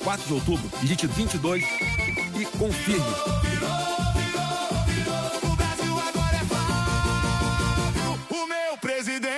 4 de outubro, digite 22 e confirme. O Brasil agora é Fábio, o meu presidente.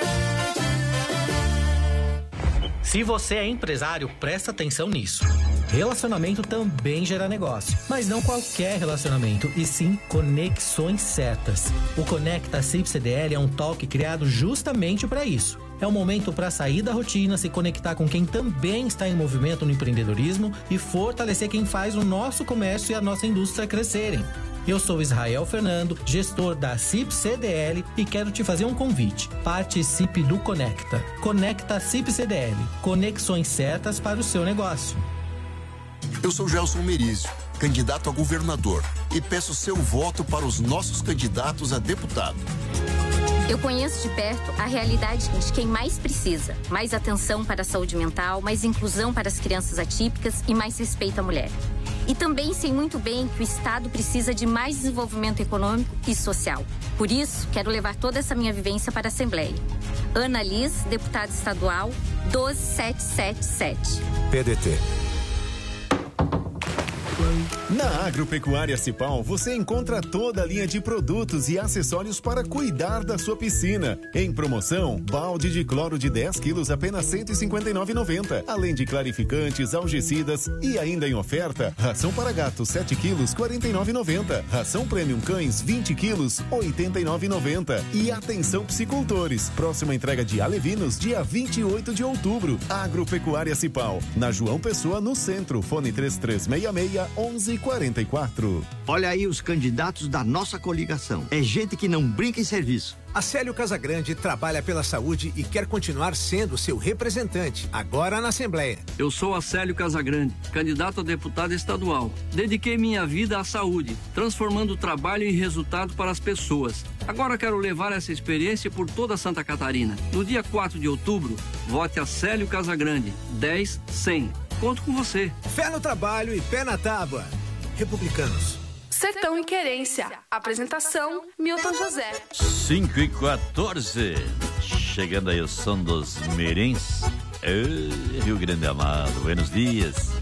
Se você é empresário, presta atenção nisso. Relacionamento também gera negócio, mas não qualquer relacionamento, e sim conexões certas. O Conecta CIP CDL é um talk criado justamente para isso. É um momento para sair da rotina, se conectar com quem também está em movimento no empreendedorismo e fortalecer quem faz o nosso comércio e a nossa indústria crescerem. Eu sou Israel Fernando, gestor da CIP CDL, e quero te fazer um convite. Participe do Conecta. Conecta CIP CDL. Conexões certas para o seu negócio. Eu sou Gelson Merizio, candidato a governador, e peço seu voto para os nossos candidatos a deputado. Eu conheço de perto a realidade de quem mais precisa. Mais atenção para a saúde mental, mais inclusão para as crianças atípicas e mais respeito à mulher. E também sei muito bem que o Estado precisa de mais desenvolvimento econômico e social. Por isso, quero levar toda essa minha vivência para a Assembleia. Ana Liz, deputada estadual, 12777. PDT. Na Agropecuária Cipal, você encontra toda a linha de produtos e acessórios para cuidar da sua piscina. Em promoção, balde de cloro de 10 quilos apenas R$ 159,90. Além de clarificantes, algicidas e ainda em oferta, ração para gatos 7 quilos R$ 49,90. Ração Premium Cães 20 quilos R$ 89,90. E atenção psicultores, próxima entrega de alevinos dia 28 de outubro. Agropecuária Cipal, na João Pessoa, no centro. Fone 3366-1144. Olha aí os candidatos da nossa coligação. É gente que não brinca em serviço. A Célio Casagrande trabalha pela saúde e quer continuar sendo seu representante, agora na Assembleia. Eu sou Acélio Casagrande, candidato a deputado estadual. Dediquei minha vida à saúde, transformando o trabalho em resultado para as pessoas. Agora quero levar essa experiência por toda Santa Catarina. No dia 4 de outubro, vote Acélio Casagrande, 10-100. Conto com você. Fé no trabalho e pé na tábua. Republicanos. Sertão e Querência. Apresentação, Milton José. 5h14. Chegando aí o som dos mirins. Rio Grande Amado. Buenos dias.